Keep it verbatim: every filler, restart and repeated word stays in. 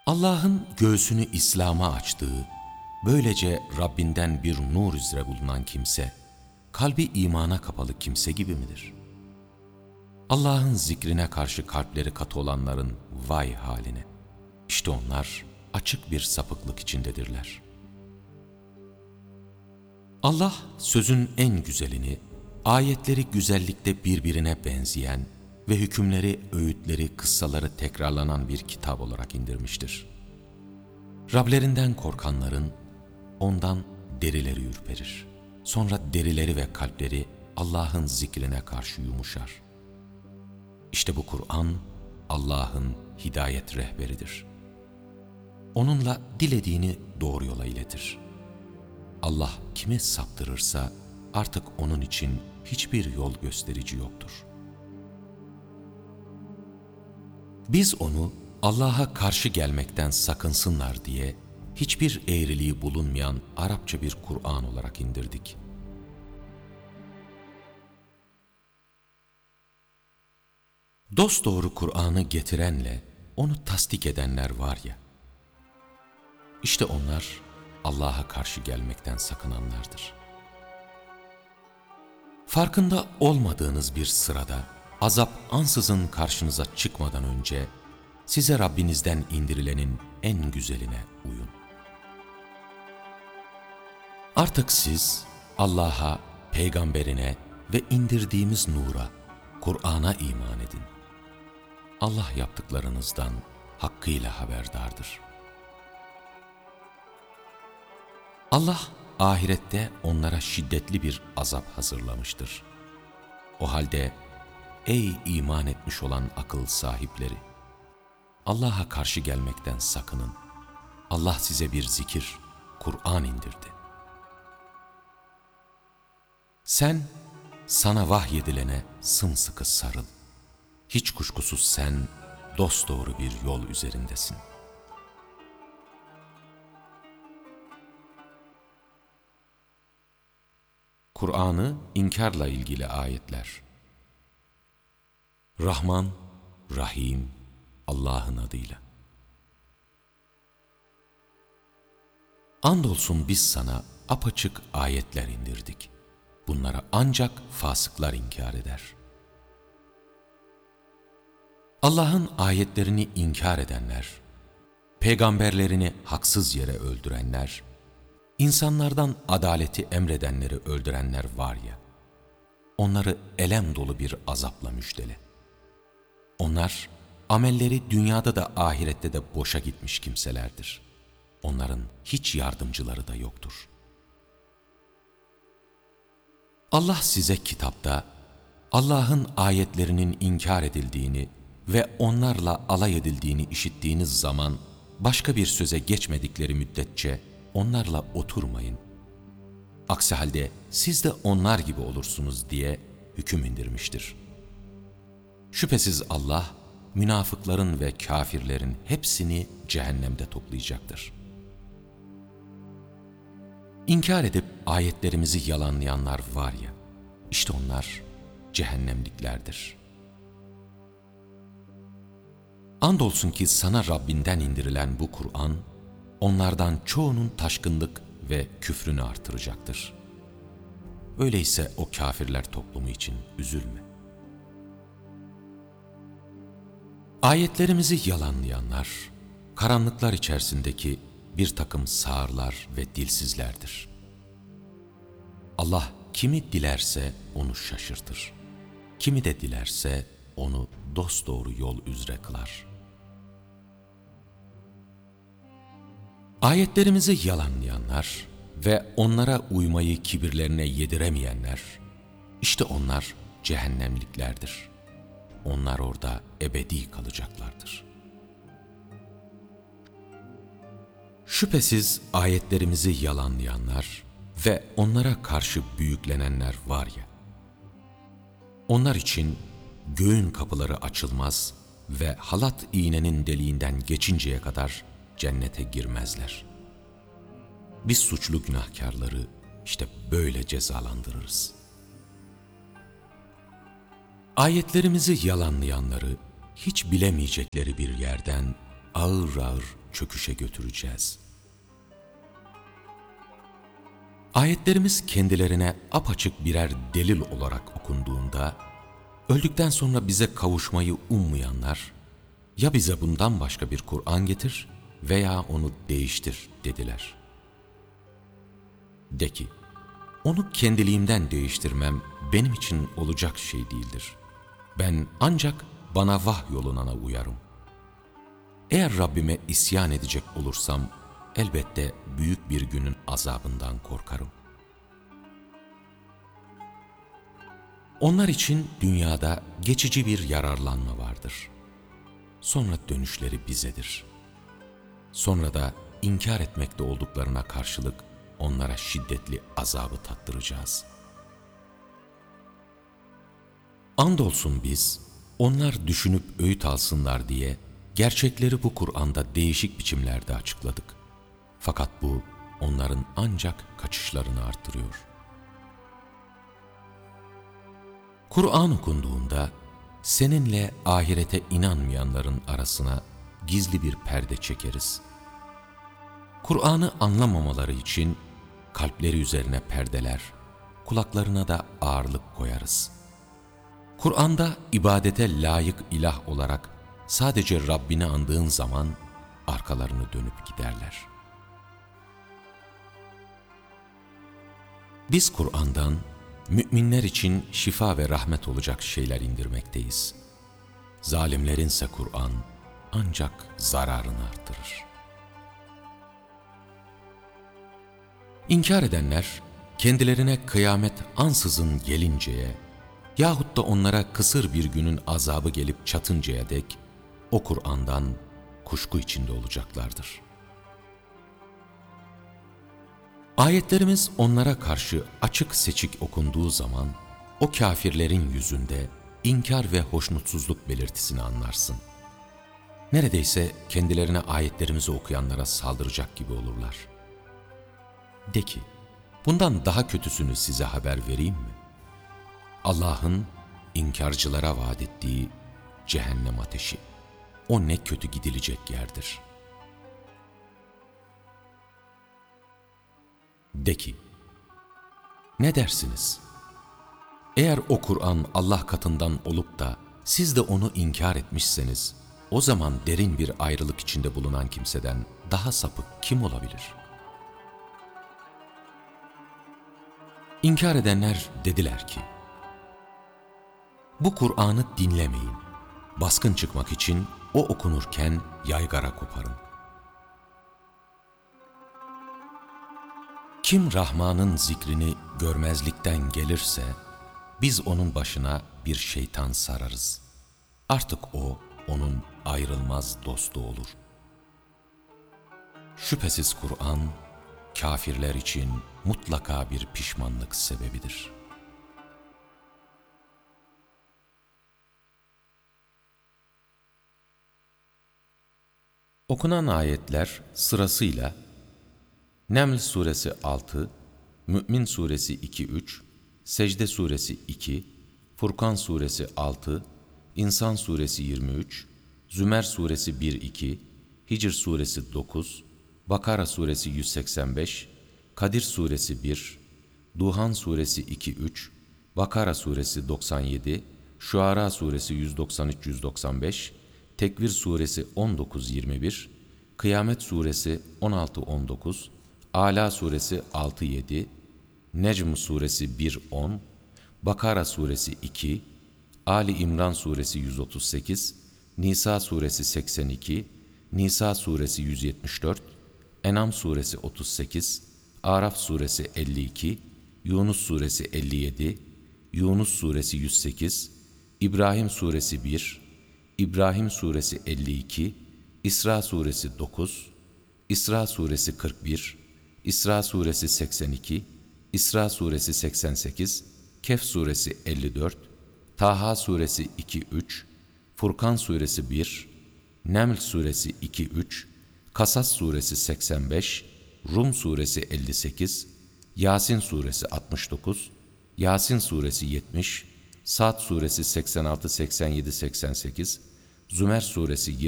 Allah'ın göğsünü İslam'a açtığı, böylece Rabbinden bir nur üzere bulunan kimse, kalbi imana kapalı kimse gibi midir? Allah'ın zikrine karşı kalpleri katı olanların vay haline! İşte onlar açık bir sapıklık içindedirler. Allah sözün en güzelini, ayetleri güzellikte birbirine benzeyen ve hükümleri, öğütleri, kıssaları tekrarlanan bir kitap olarak indirmiştir. Rablerinden korkanların ondan derileri ürperir. Sonra derileri ve kalpleri Allah'ın zikrine karşı yumuşar. İşte bu Kur'an Allah'ın hidayet rehberidir. Onunla dilediğini doğru yola iletir. Allah kimi saptırırsa artık onun için hiçbir yol gösterici yoktur. Biz onu Allah'a karşı gelmekten sakınsınlar diye hiçbir eğriliği bulunmayan Arapça bir Kur'an olarak indirdik. Dosdoğru Kur'an'ı getirenle onu tasdik edenler var ya, işte onlar Allah'a karşı gelmekten sakınanlardır. Farkında olmadığınız bir sırada azap ansızın karşınıza çıkmadan önce size Rabbinizden indirilenin en güzeline uyun. Artık siz Allah'a, peygamberine ve indirdiğimiz nura, Kur'an'a iman edin. Allah yaptıklarınızdan hakkıyla haberdardır. Allah ahirette onlara şiddetli bir azap hazırlamıştır. O halde ey iman etmiş olan akıl sahipleri, Allah'a karşı gelmekten sakının. Allah size bir zikir, Kur'an indirdi. Sen sana vahyedilene sımsıkı sarıl. Hiç kuşkusuz sen dosdoğru bir yol üzerindesin. Kur'an'ı inkarla ilgili ayetler. Rahman, Rahim, Allah'ın adıyla. Andolsun biz sana apaçık ayetler indirdik. Bunlara ancak fasıklar inkar eder. Allah'ın ayetlerini inkar edenler, peygamberlerini haksız yere öldürenler, insanlardan adaleti emredenleri öldürenler var ya, onları elem dolu bir azapla müjdele. Onlar, amelleri dünyada da ahirette de boşa gitmiş kimselerdir. Onların hiç yardımcıları da yoktur. Allah size kitapta, Allah'ın ayetlerinin inkar edildiğini ve onlarla alay edildiğini işittiğiniz zaman, başka bir söze geçmedikleri müddetçe onlarla oturmayın. Aksi halde siz de onlar gibi olursunuz diye hüküm indirmiştir. Şüphesiz Allah, münafıkların ve kafirlerin hepsini cehennemde toplayacaktır. İnkar edip ayetlerimizi yalanlayanlar var ya, işte onlar cehennemliklerdir. Andolsun ki sana Rabbinden indirilen bu Kur'an, onlardan çoğunun taşkınlık ve küfrünü artıracaktır. Öyleyse o kafirler toplumu için üzülme. Ayetlerimizi yalanlayanlar, karanlıklar içerisindeki bir takım sağırlar ve dilsizlerdir. Allah kimi dilerse onu şaşırtır. Kimi de dilerse onu dosdoğru yol üzere kılar. Ayetlerimizi yalanlayanlar ve onlara uymayı kibirlerine yediremeyenler, işte onlar cehennemliklerdir. Onlar orada ebedi kalacaklardır. Şüphesiz ayetlerimizi yalanlayanlar ve onlara karşı büyüklenenler var ya, onlar için göğün kapıları açılmaz ve halat iğnenin deliğinden geçinceye kadar cennete girmezler. Biz suçlu günahkarları işte böyle cezalandırırız. Ayetlerimizi yalanlayanları hiç bilemeyecekleri bir yerden ağır ağır çöküşe götüreceğiz. Ayetlerimiz kendilerine apaçık birer delil olarak okunduğunda, öldükten sonra bize kavuşmayı ummayanlar, ya bize bundan başka bir Kur'an getir veya onu değiştir dediler. De ki, onu kendiliğimden değiştirmem benim için olacak şey değildir. Ben ancak bana vahyolunana uyarım. Eğer Rabbime isyan edecek olursam, elbette büyük bir günün azabından korkarım. Onlar için dünyada geçici bir yararlanma vardır. Sonra dönüşleri bizedir. Sonra da inkar etmekte olduklarına karşılık onlara şiddetli azabı tattıracağız. Andolsun biz, onlar düşünüp öğüt alsınlar diye gerçekleri bu Kur'an'da değişik biçimlerde açıkladık. Fakat bu onların ancak kaçışlarını artırıyor. Kur'an okunduğunda seninle ahirete inanmayanların arasına gizli bir perde çekeriz. Kur'an'ı anlamamaları için kalpleri üzerine perdeler, kulaklarına da ağırlık koyarız. Kur'an'da ibadete layık ilah olarak sadece Rabbini andığın zaman arkalarını dönüp giderler. Biz Kur'an'dan müminler için şifa ve rahmet olacak şeyler indirmekteyiz. Zalimlerinse Kur'an ancak zararını artırır. İnkar edenler kendilerine kıyamet ansızın gelinceye yahut da onlara kısır bir günün azabı gelip çatıncaya dek o Kur'an'dan kuşku içinde olacaklardır. Ayetlerimiz onlara karşı açık seçik okunduğu zaman o kâfirlerin yüzünde inkar ve hoşnutsuzluk belirtisini anlarsın. Neredeyse kendilerine ayetlerimizi okuyanlara saldıracak gibi olurlar. De ki, bundan daha kötüsünü size haber vereyim mi? Allah'ın inkarcılara vaat ettiği cehennem ateşi. O ne kötü gidilecek yerdir. De ki, ne dersiniz? Eğer o Kur'an Allah katından olup da siz de onu inkar etmişseniz, o zaman derin bir ayrılık içinde bulunan kimseden daha sapık kim olabilir? İnkar edenler dediler ki, bu Kur'an'ı dinlemeyin. Baskın çıkmak için o okunurken yaygara koparın. Kim Rahman'ın zikrini görmezlikten gelirse, biz onun başına bir şeytan sararız. Artık o, onun ayrılmaz dostu olur. Şüphesiz Kur'an, kafirler için mutlaka bir pişmanlık sebebidir. Okunan ayetler sırasıyla Neml suresi altı, Mü'min suresi iki üç, Secde suresi iki, Furkan suresi altı, İnsan suresi yirmi üç, Zümer suresi bir iki, Hicr suresi dokuz, Bakara suresi yüz seksen beş, Kadir suresi bir, Duhan suresi iki üç, Bakara suresi doksan yedi, Şuara suresi yüz doksan üç yüz doksan beş, Tekvir suresi on dokuz yirmi bir, Kıyamet suresi on altı on dokuz, Ala suresi altı yedi, Necm suresi bir on, Bakara suresi iki, Ali İmran suresi yüz otuz sekiz, Nisa suresi seksen iki, Nisa suresi yüz yetmiş dört, En'am suresi otuz sekiz, Araf suresi elli iki, Yunus suresi elli yedi, Yunus suresi yüz sekiz, İbrahim suresi bir, İbrahim suresi elli iki, İsra suresi dokuz, İsra suresi kırk bir, İsra suresi seksen iki, İsra suresi seksen sekiz, Kehf suresi elli dört, Taha suresi iki üç, Furkan suresi bir, Neml suresi iki üç, Kasas suresi seksen beş, Rum suresi elli sekiz, Yasin suresi altmış dokuz, Yasin suresi yetmiş, Sad suresi seksen altı seksen yedi seksen sekiz, Zümer suresi